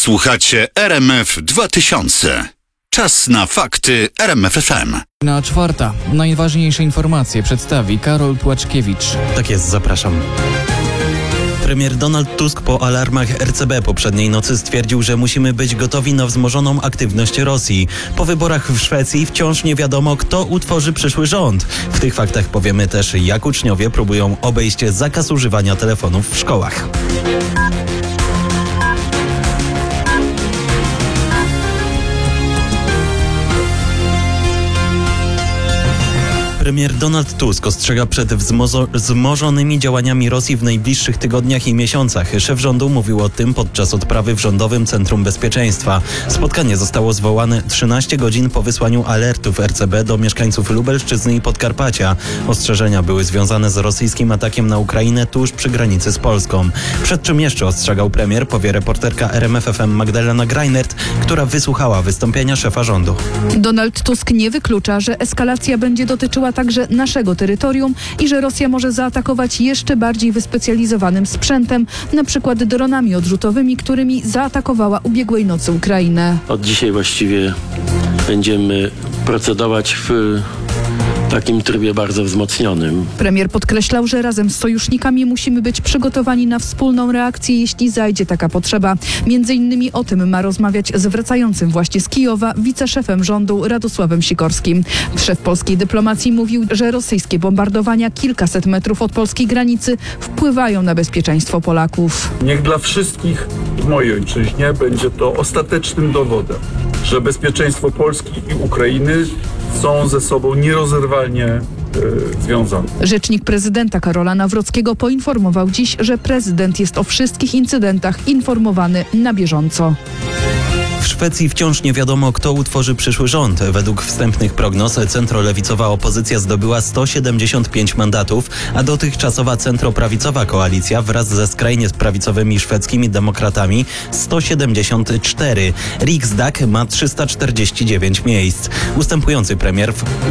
Słuchacie RMF 2000. Czas na fakty RMF FM. Na czwarta. Najważniejsze informacje przedstawi Karol Płaczkiewicz. Tak jest, zapraszam. Premier Donald Tusk po alarmach RCB poprzedniej nocy stwierdził, że musimy być gotowi na wzmożoną aktywność Rosji. Po wyborach w Szwecji wciąż nie wiadomo, kto utworzy przyszły rząd. W tych faktach powiemy też, jak uczniowie próbują obejść zakaz używania telefonów w szkołach. Premier Donald Tusk ostrzega przed wzmożonymi działaniami Rosji w najbliższych tygodniach i miesiącach. Szef rządu mówił o tym podczas odprawy w Rządowym Centrum Bezpieczeństwa. Spotkanie zostało zwołane 13 godzin po wysłaniu alertów RCB do mieszkańców Lubelszczyzny i Podkarpacia. Ostrzeżenia były związane z rosyjskim atakiem na Ukrainę tuż przy granicy z Polską. Przed czym jeszcze ostrzegał premier, powie reporterka RMF FM Magdalena Greinert, która wysłuchała wystąpienia szefa rządu. Donald Tusk nie wyklucza, że eskalacja będzie dotyczyła także naszego terytorium i że Rosja może zaatakować jeszcze bardziej wyspecjalizowanym sprzętem, na przykład dronami odrzutowymi, którymi zaatakowała ubiegłej nocy Ukrainę. Od dzisiaj właściwie będziemy procedować w takim trybie bardzo wzmocnionym. Premier podkreślał, że razem z sojusznikami musimy być przygotowani na wspólną reakcję, jeśli zajdzie taka potrzeba. Między innymi o tym ma rozmawiać z wracającym właśnie z Kijowa wiceszefem rządu Radosławem Sikorskim. Szef polskiej dyplomacji mówił, że rosyjskie bombardowania kilkaset metrów od polskiej granicy wpływają na bezpieczeństwo Polaków. Niech dla wszystkich w mojej ojczyźnie będzie to ostatecznym dowodem, że bezpieczeństwo Polski i Ukrainy są ze sobą nierozerwalnie związane. Rzecznik prezydenta Karola Nawrockiego poinformował dziś, że prezydent jest o wszystkich incydentach informowany na bieżąco. W Szwecji wciąż nie wiadomo, kto utworzy przyszły rząd. Według wstępnych prognoz centrolewicowa opozycja zdobyła 175 mandatów, a dotychczasowa centroprawicowa koalicja wraz ze skrajnie prawicowymi szwedzkimi demokratami 174. Riksdag ma 349 miejsc. Ustępujący premier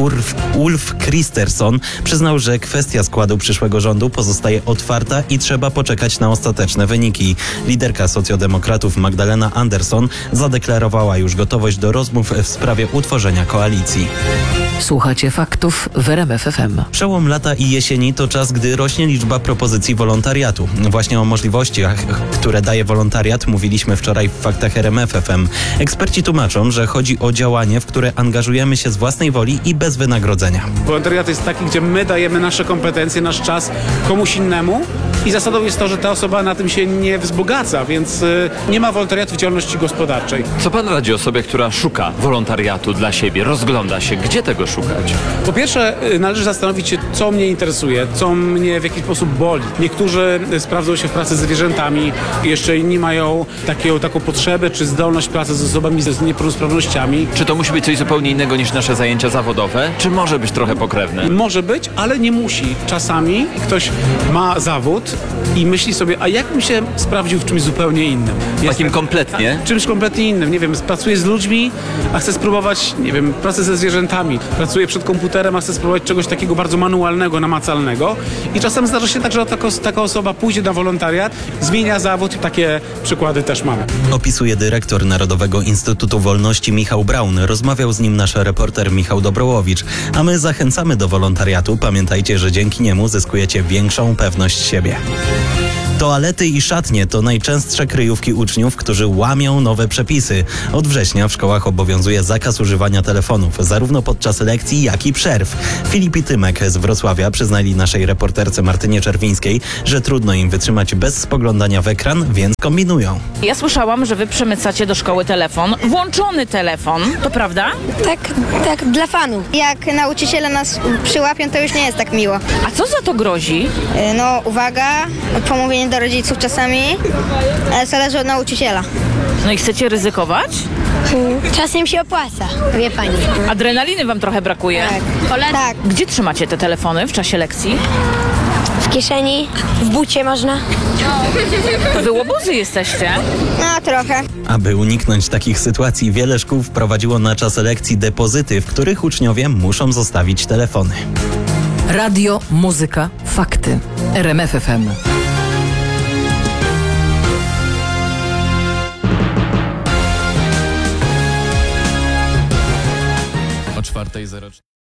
Ulf Kristersson przyznał, że kwestia składu przyszłego rządu pozostaje otwarta i trzeba poczekać na ostateczne wyniki. Liderka socjaldemokratów Magdalena Andersson zadeklarowała już gotowość do rozmów w sprawie utworzenia koalicji. Słuchacie faktów w RMF FM. Przełom lata i jesieni to czas, gdy rośnie liczba propozycji wolontariatu. Właśnie o możliwościach, które daje wolontariat, mówiliśmy wczoraj w faktach RMF FM. Eksperci tłumaczą, że chodzi o działanie, w które angażujemy się z własnej woli i bez wynagrodzenia. Wolontariat jest taki, gdzie my dajemy nasze kompetencje, nasz czas komuś innemu i zasadą jest to, że ta osoba na tym się nie wzbogaca, więc nie ma wolontariatu w działalności gospodarczej. Co pan radzi osobie, która szuka wolontariatu dla siebie, rozgląda się, gdzie tego szukać? Po pierwsze, należy zastanowić się, co mnie interesuje, co mnie w jakiś sposób boli. Niektórzy sprawdzą się w pracy z zwierzętami, jeszcze inni mają taką potrzebę czy zdolność pracy z osobami z niepełnosprawnościami. Czy to musi być coś zupełnie innego niż nasze zajęcia zawodowe? Czy może być trochę pokrewne? Może być, ale nie musi. Czasami ktoś ma zawód i myśli sobie, a jak bym się sprawdził w czymś zupełnie innym? Takim kompletnie? Czymś kompletnie innym. Nie wiem, pracuję z ludźmi, a chcę spróbować, nie wiem, pracy ze zwierzętami. Pracuję przed komputerem, a chcę spróbować czegoś takiego bardzo manualnego, namacalnego. I czasem zdarza się tak, że taka osoba pójdzie na wolontariat, zmienia zawód i takie przykłady też mamy. Opisuje dyrektor Narodowego Instytutu Wolności Michał Braun. Rozmawiał z nim nasz reporter Michał Dobrołowicz. A my zachęcamy do wolontariatu. Pamiętajcie, że dzięki niemu zyskujecie większą pewność siebie. Toalety i szatnie to najczęstsze kryjówki uczniów, którzy łamią nowe przepisy. Od września w szkołach obowiązuje zakaz używania telefonów, zarówno podczas lekcji, jak i przerw. Filip i Tymek z Wrocławia przyznali naszej reporterce Martynie Czerwińskiej, że trudno im wytrzymać bez spoglądania w ekran, więc kombinują. Ja słyszałam, że wy przemycacie do szkoły telefon, włączony telefon, to prawda? Tak, dla fanów. Jak nauczyciele nas przyłapią, to już nie jest tak miło. A co za to grozi? No, uwaga, pomówienie do rodziców czasami, ale zależy od nauczyciela. No i chcecie ryzykować? Czasem się opłaca, wie pani. Adrenaliny wam trochę brakuje? Tak. Gdzie trzymacie te telefony w czasie lekcji? W kieszeni, w bucie można. To wy łobuzy jesteście? No, trochę. Aby uniknąć takich sytuacji, wiele szkół wprowadziło na czas lekcji depozyty, w których uczniowie muszą zostawić telefony. Radio, muzyka, fakty. RMF FM. 4:04.